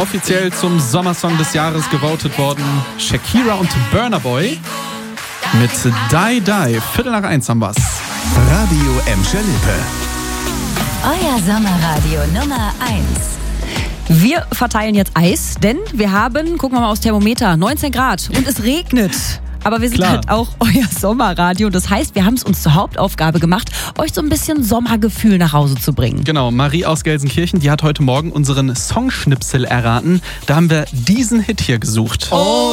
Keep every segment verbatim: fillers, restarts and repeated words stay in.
Offiziell zum Sommersong des Jahres gewotet worden. Shakira und Burna Boy mit Die Die. Viertel nach eins haben wir's. Radio Emscher Lippe. Euer Sommerradio Nummer eins. Wir verteilen jetzt Eis, denn wir haben, gucken wir mal aufs Thermometer, neunzehn Grad und es regnet. Aber wir sind Klar. halt auch euer Sommerradio. Das heißt, wir haben es uns zur Hauptaufgabe gemacht, euch so ein bisschen Sommergefühl nach Hause zu bringen. Genau, Marie aus Gelsenkirchen, die hat heute Morgen unseren Songschnipsel erraten. Da haben wir diesen Hit hier gesucht.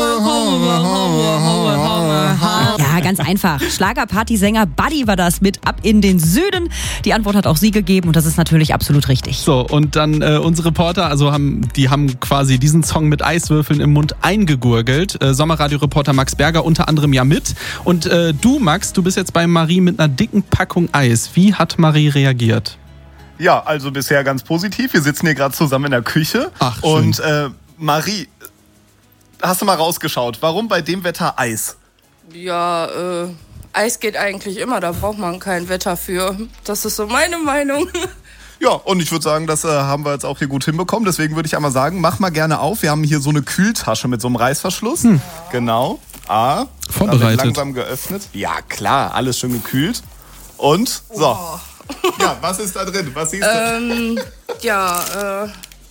Ja, ganz einfach. Schlagerpartysänger Buddy war das mit Ab in den Süden. Die Antwort hat auch sie gegeben und das ist natürlich absolut richtig. So, und dann äh, unsere Reporter, also haben, die haben quasi diesen Song mit Eiswürfeln im Mund eingegurgelt. Äh, Sommerradio-Reporter Max Berger unter anderem ja mit. Und äh, du, Max, du bist jetzt bei Marie mit einer dicken Packung Eis. Wie hat Marie reagiert? Ja, also bisher ganz positiv. Wir sitzen hier gerade zusammen in der Küche. Ach, schön. Und äh, Marie, hast du mal rausgeschaut, warum bei dem Wetter Eis? Ja, äh, Eis geht eigentlich immer, da braucht man kein Wetter für. Das ist so meine Meinung. Ja, und ich würde sagen, das äh, haben wir jetzt auch hier gut hinbekommen. Deswegen würde ich einmal sagen, mach mal gerne auf. Wir haben hier so eine Kühltasche mit so einem Reißverschluss. Hm. Genau. Ah, Vorbereitet. Langsam geöffnet. Ja, klar, alles schön gekühlt. Und, so. Oh. Ja, was ist da drin? Was siehst du? ähm, ja, äh,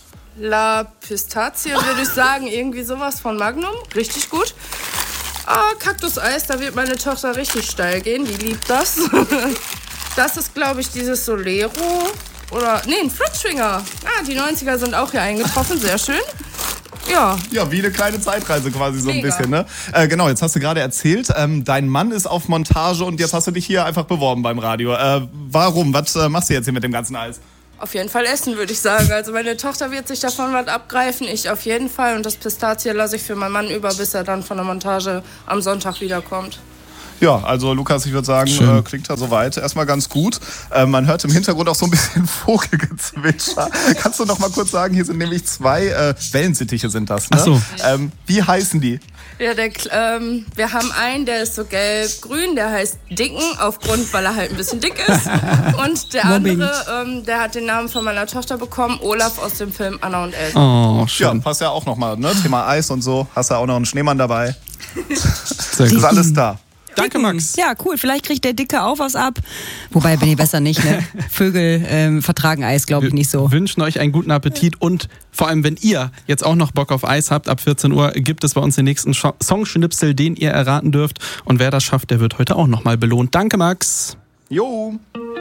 La Pistazie würde ich sagen, irgendwie sowas von Magnum. Richtig gut. Ah, Kaktuseis, da wird meine Tochter richtig steil gehen, die liebt das. Das ist, glaube ich, dieses Solero. Oder, nee, ein Fritschfinger. Ah, die neunziger sind auch hier eingetroffen, sehr schön. Ja. Ja, wie eine kleine Zeitreise quasi so ein Mega. bisschen, ne? Äh, genau, jetzt hast du gerade erzählt, ähm, dein Mann ist auf Montage und jetzt hast du dich hier einfach beworben beim Radio. Äh, warum? Was äh, machst du jetzt hier mit dem ganzen Eis? Auf jeden Fall essen, würde ich sagen. Also meine Tochter wird sich davon was abgreifen, ich auf jeden Fall. Und das Pistazie lasse ich für meinen Mann über, bis er dann von der Montage am Sonntag wiederkommt. Ja, also Lukas, ich würde sagen, äh, klingt da soweit erstmal ganz gut. Äh, man hört im Hintergrund auch so ein bisschen Vogelgezwitscher. Kannst du noch mal kurz sagen, hier sind nämlich zwei äh, Wellensittiche sind das, ne? Ach so. Ähm, wie heißen die? Ja, der, ähm, wir haben einen, der ist so gelb-grün, der heißt Dicken, aufgrund, weil er halt ein bisschen dick ist. Und der andere, ähm, der hat den Namen von meiner Tochter bekommen, Olaf aus dem Film Anna und Elsa. Oh, Ja, schön. passt ja auch nochmal, ne? Thema Eis und so. Hast du auch noch einen Schneemann dabei. Sehr gut. Ist alles da. Danke, Max. Ja, cool. Vielleicht kriegt der Dicke auch was ab. Wobei, bin ich besser nicht, ne? Vögel ähm, vertragen Eis, glaube ich, nicht so. Wir wünschen euch einen guten Appetit und vor allem, wenn ihr jetzt auch noch Bock auf Eis habt, ab vierzehn Uhr gibt es bei uns den nächsten Sch- Songschnipsel, den ihr erraten dürft. Und wer das schafft, der wird heute auch nochmal belohnt. Danke, Max. Jo.